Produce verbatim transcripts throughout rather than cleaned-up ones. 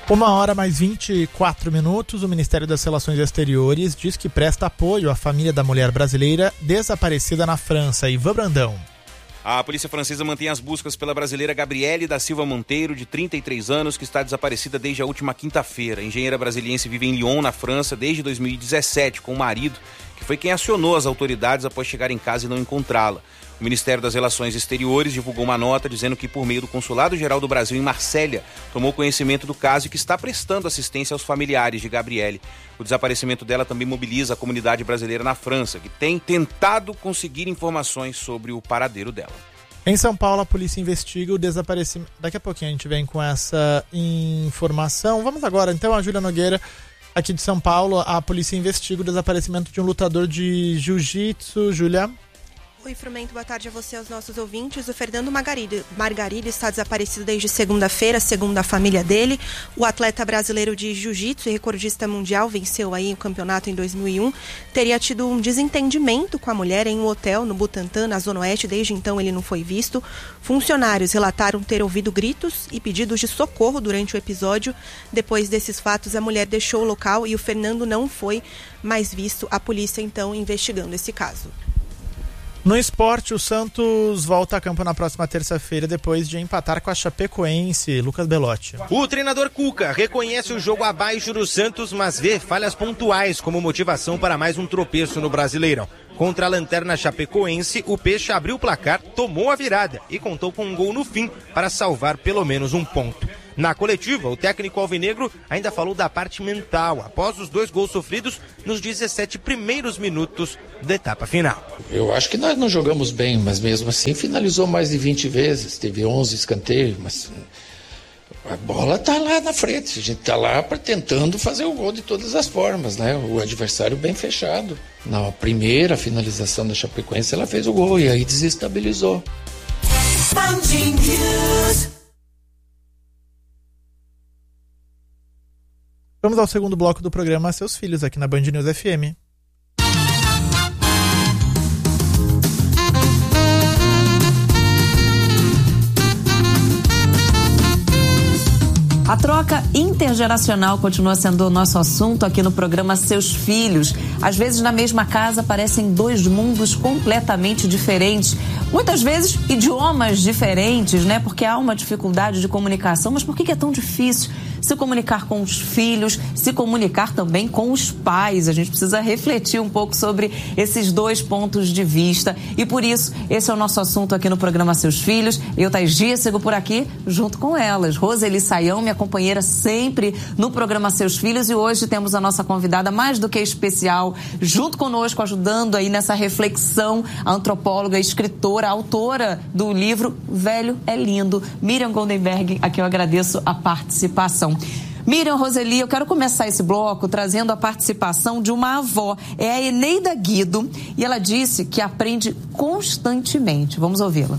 Uma hora mais vinte e quatro minutos, o Ministério das Relações Exteriores diz que presta apoio à família da mulher brasileira desaparecida na França. Ivan Brandão. A polícia francesa mantém as buscas pela brasileira Gabriele da Silva Monteiro, de trinta e três anos, que está desaparecida desde a última quinta-feira. A engenheira brasiliense vive em Lyon, na França, desde dois mil e dezessete, com o marido, que foi quem acionou as autoridades após chegar em casa e não encontrá-la. O Ministério das Relações Exteriores divulgou uma nota dizendo que, por meio do Consulado-Geral do Brasil em Marsella, tomou conhecimento do caso e que está prestando assistência aos familiares de Gabriele. O desaparecimento dela também mobiliza a comunidade brasileira na França, que tem tentado conseguir informações sobre o paradeiro dela. Em São Paulo, a polícia investiga o desaparecimento. Daqui a pouquinho a gente vem com essa informação. Vamos agora, então, a Júlia Nogueira, aqui de São Paulo. A polícia investiga o desaparecimento de um lutador de jiu-jitsu. Júlia? Oi, Frumento, boa tarde a você e aos nossos ouvintes. O Fernando Margarido, Margarido está desaparecido desde segunda-feira, segundo a família dele. O atleta brasileiro de jiu-jitsu e recordista mundial venceu aí o campeonato em dois mil e um. Teria tido um desentendimento com a mulher em um hotel no Butantã, na Zona Oeste. Desde então ele não foi visto. Funcionários relataram ter ouvido gritos e pedidos de socorro durante o episódio. Depois desses fatos, a mulher deixou o local e o Fernando não foi mais visto. A polícia, então, investigando esse caso. No esporte, o Santos volta a campo na próxima terça-feira depois de empatar com a Chapecoense. Lucas Belotti. O treinador Cuca reconhece o jogo abaixo do Santos, mas vê falhas pontuais como motivação para mais um tropeço no Brasileirão. Contra a lanterna Chapecoense, o Peixe abriu o placar, tomou a virada e contou com um gol no fim para salvar pelo menos um ponto. Na coletiva, o técnico alvinegro ainda falou da parte mental, após os dois gols sofridos nos dezessete primeiros minutos da etapa final. Eu acho que nós não jogamos bem, mas mesmo assim finalizou mais de vinte vezes, teve onze escanteios, mas a bola está lá na frente, a gente está lá pra, tentando fazer o gol de todas as formas, né? O adversário bem fechado. Na primeira finalização da Chapecoense, ela fez o gol e aí desestabilizou. Vamos ao segundo bloco do programa Seus Filhos, aqui na Band News F M. A troca intergeracional continua sendo o nosso assunto aqui no programa Seus Filhos. Às vezes, na mesma casa, parecem dois mundos completamente diferentes. Muitas vezes, idiomas diferentes, né? Porque há uma dificuldade de comunicação. Mas por que é tão difícil se comunicar com os filhos, se comunicar também com os pais? A gente precisa refletir um pouco sobre esses dois pontos de vista. E por isso, esse é o nosso assunto aqui no programa Seus Filhos. Eu, Thaís Dias, sigo por aqui junto com elas. Roseli Saião, minha companheira sempre no programa Seus Filhos, e hoje temos a nossa convidada mais do que especial, junto conosco, ajudando aí nessa reflexão, a antropóloga, escritora, autora do livro Velho é Lindo, Miriam Goldenberg, a quem eu agradeço a participação. Miriam, Roseli, eu quero começar esse bloco trazendo a participação de uma avó, é a Eneida Guido, e ela disse que aprende constantemente. Vamos ouvi-la.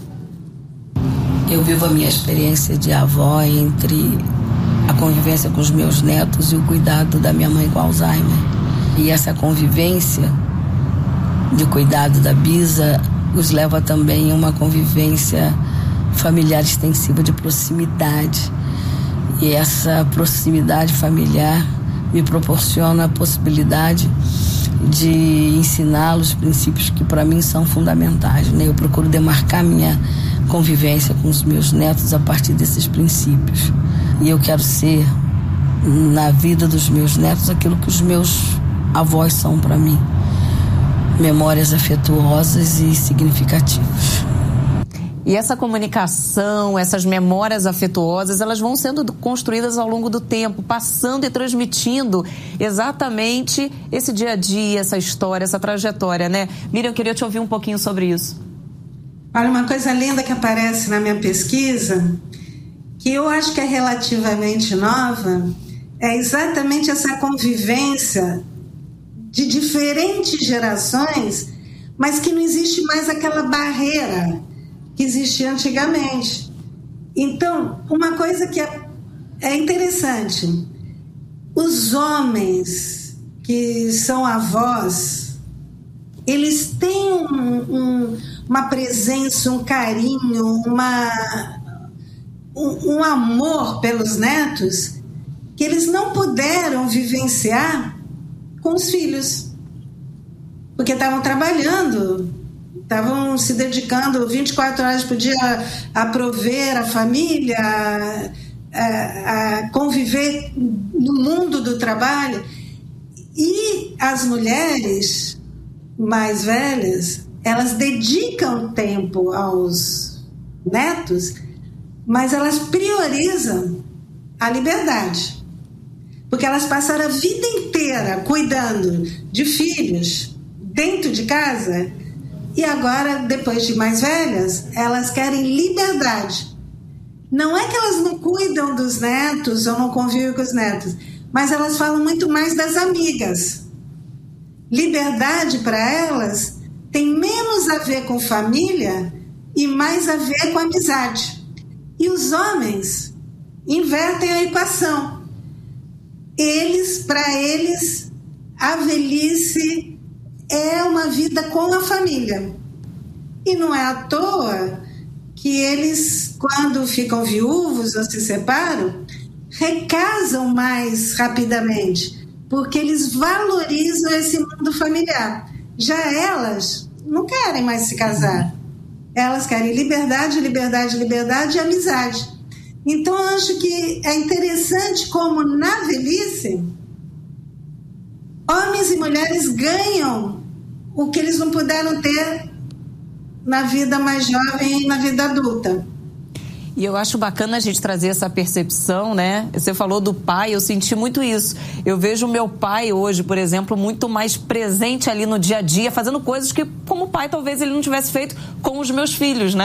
Eu vivo a minha experiência de avó entre a convivência com os meus netos e o cuidado da minha mãe com Alzheimer. E essa convivência de cuidado da Bisa os leva também a uma convivência familiar extensiva de proximidade. E essa proximidade familiar me proporciona a possibilidade de ensiná-los princípios que para mim são fundamentais, né? Eu procuro demarcar minha convivência com os meus netos a partir desses princípios. E eu quero ser, na vida dos meus netos, aquilo que os meus avós são para mim. Memórias afetuosas e significativas. E essa comunicação, essas memórias afetuosas, elas vão sendo construídas ao longo do tempo, passando e transmitindo exatamente esse dia a dia, essa história, essa trajetória, né? Miriam, eu queria te ouvir um pouquinho sobre isso. Olha, uma coisa linda que aparece na minha pesquisa, que eu acho que é relativamente nova, é exatamente essa convivência de diferentes gerações, mas que não existe mais aquela barreira que existia antigamente. Então, uma coisa que é, é interessante, os homens que são avós, eles têm um, um, uma presença, um carinho, uma, um, um amor pelos netos que eles não puderam vivenciar com os filhos, porque estavam trabalhando, estavam se dedicando vinte e quatro horas por dia a, a prover a família, a, a, a conviver no mundo do trabalho. E as mulheres mais velhas, elas dedicam tempo aos netos, mas elas priorizam a liberdade, porque elas passaram a vida inteira cuidando de filhos dentro de casa e agora, depois de mais velhas, elas querem liberdade. Não é que elas não cuidam dos netos ou não convivem com os netos, mas elas falam muito mais das amigas. Liberdade para elas tem menos a ver com família e mais a ver com amizade. E os homens invertem a equação. Eles, para eles, a velhice é uma vida com a família. E não é à toa que eles, quando ficam viúvos ou se separam, recasam mais rapidamente, porque eles valorizam esse mundo familiar. Já elas não querem mais se casar. Elas querem liberdade, liberdade, liberdade e amizade. Então, eu acho que é interessante como, na velhice, homens e mulheres ganham o que eles não puderam ter na vida mais jovem e na vida adulta. E eu acho bacana a gente trazer essa percepção, né? Você falou do pai, eu senti muito isso. Eu vejo o meu pai hoje, por exemplo, muito mais presente ali no dia a dia, fazendo coisas que, como pai, talvez ele não tivesse feito com os meus filhos, né?